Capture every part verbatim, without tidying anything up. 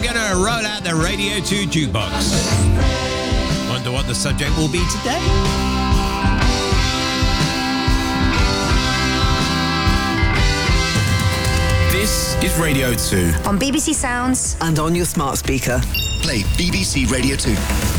going to roll out the Radio two jukebox. Wonder what the subject will be today? This is Radio two. On B B C Sounds. And on your smart speaker. Play B B C Radio two.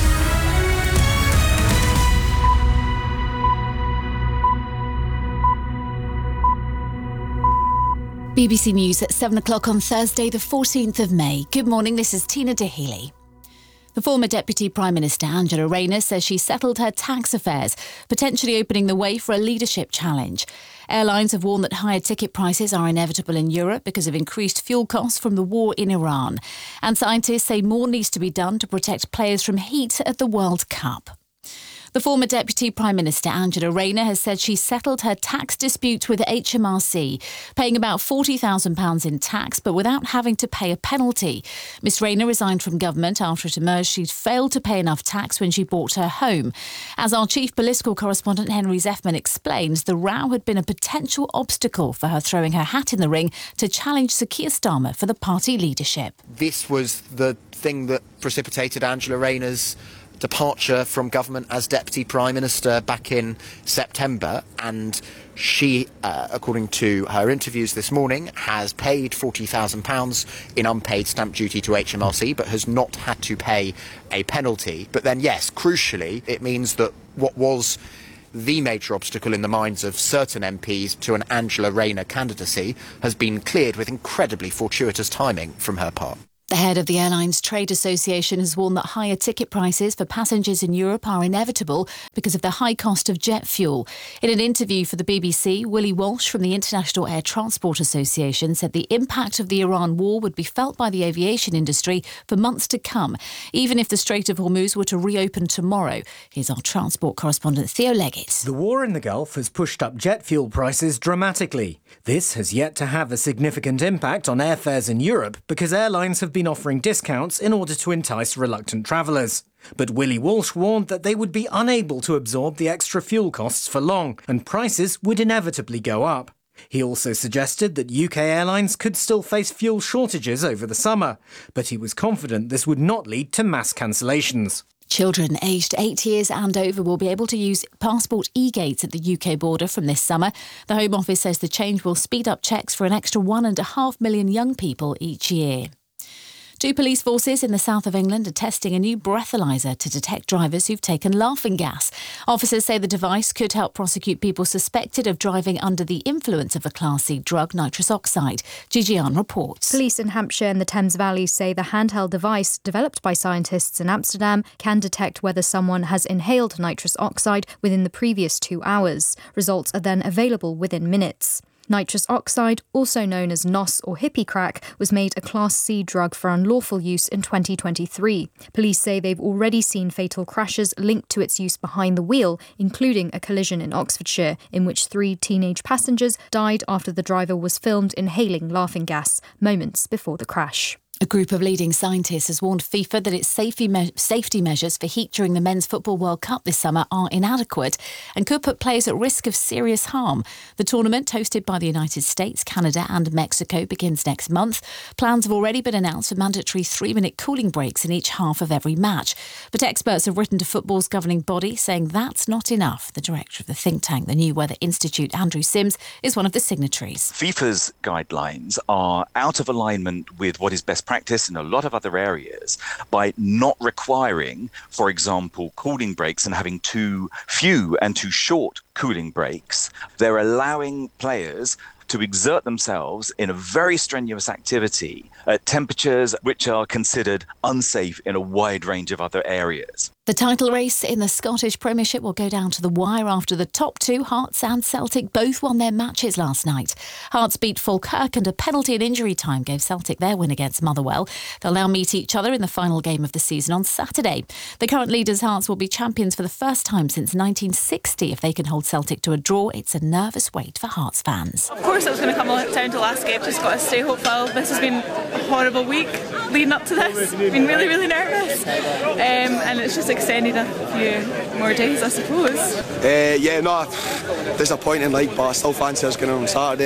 B B C News at seven o'clock on Thursday, the fourteenth of May. Good morning, this is Tina Dahealy. The former Deputy Prime Minister Angela Rayner says she settled her tax affairs, potentially opening the way for a leadership challenge. Airlines have warned that higher ticket prices are inevitable in Europe because of increased fuel costs from the war in Iran. And scientists say more needs to be done to protect players from heat at the World Cup. The former Deputy Prime Minister Angela Rayner has said she settled her tax dispute with H M R C, paying about forty thousand pounds in tax but without having to pay a penalty. Miss Rayner resigned from government after it emerged she'd failed to pay enough tax when she bought her home. As our chief political correspondent Henry Zeffman explains, the row had been a potential obstacle for her throwing her hat in the ring to challenge Sir Keir Starmer for the party leadership. This was the thing that precipitated Angela Rayner's departure from government as Deputy Prime Minister back in September, and she, uh, according to her interviews this morning, has paid forty thousand pounds in unpaid stamp duty to H M R C but has not had to pay a penalty. But then, yes, crucially, it means that what was the major obstacle in the minds of certain M Ps to an Angela Rayner candidacy has been cleared with incredibly fortuitous timing from her part. The head of the Airlines Trade Association has warned that higher ticket prices for passengers in Europe are inevitable because of the high cost of jet fuel. In an interview for the B B C, Willie Walsh from the International Air Transport Association said the impact of the Iran war would be felt by the aviation industry for months to come, even if the Strait of Hormuz were to reopen tomorrow. Here's our transport correspondent Theo Leggett. The war in the Gulf has pushed up jet fuel prices dramatically. This has yet to have a significant impact on airfares in Europe because airlines have been offering discounts in order to entice reluctant travellers. But Willie Walsh warned that they would be unable to absorb the extra fuel costs for long, and prices would inevitably go up. He also suggested that U K airlines could still face fuel shortages over the summer, but he was confident this would not lead to mass cancellations. Children aged eight years and over will be able to use passport e-gates at the U K border from this summer. The Home Office says the change will speed up checks for an extra one and a half million young people each year. Two police forces in the south of England are testing a new breathalyzer to detect drivers who've taken laughing gas. Officers say the device could help prosecute people suspected of driving under the influence of a Class C drug, nitrous oxide. Gigi Ahn reports. Police in Hampshire and the Thames Valley say the handheld device, developed by scientists in Amsterdam, can detect whether someone has inhaled nitrous oxide within the previous two hours. Results are then available within minutes. Nitrous oxide, also known as N O S or hippie crack, was made a Class C drug for unlawful use in twenty twenty-three. Police say they've already seen fatal crashes linked to its use behind the wheel, including a collision in Oxfordshire, in which three teenage passengers died after the driver was filmed inhaling laughing gas moments before the crash. A group of leading scientists has warned FIFA that its safety, me- safety measures for heat during the Men's Football World Cup this summer are inadequate and could put players at risk of serious harm. The tournament, hosted by the United States, Canada and Mexico, begins next month. Plans have already been announced for mandatory three-minute cooling breaks in each half of every match. But experts have written to football's governing body saying that's not enough. The director of the think tank, the New Weather Institute, Andrew Sims, is one of the signatories. FIFA's guidelines are out of alignment with what is best practice in a lot of other areas by not requiring, for example, cooling breaks and having too few and too short cooling breaks. They're allowing players to exert themselves in a very strenuous activity at temperatures which are considered unsafe in a wide range of other areas. The title race in the Scottish Premiership will go down to the wire after the top two, Hearts and Celtic, both won their matches last night. Hearts beat Falkirk and a penalty and injury time gave Celtic their win against Motherwell. They'll now meet each other in the final game of the season on Saturday. The current leaders, Hearts, will be champions for the first time since nineteen sixty. If they can hold Celtic to a draw, it's a nervous wait for Hearts fans. Of course it was going to come down to last game, just got to stay hopeful. This has been a horrible week leading up to this. Been really, really nervous. Um, and it's just extended a few more days, I suppose. Uh, yeah, no, disappointing, like, but I still fancy us going on Saturday.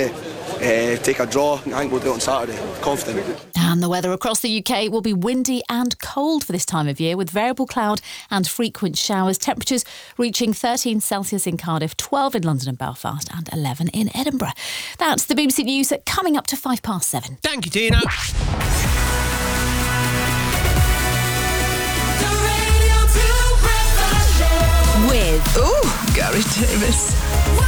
uh, take a draw. I think we'll do it on Saturday. Confident. And the weather across the U K will be windy and cold for this time of year, with variable cloud and frequent showers. Temperatures reaching thirteen Celsius in Cardiff, twelve in London and Belfast, and eleven in Edinburgh. That's the B B C News at coming up to five past seven. Thank you, Tina. With Ooh, Gary Davis.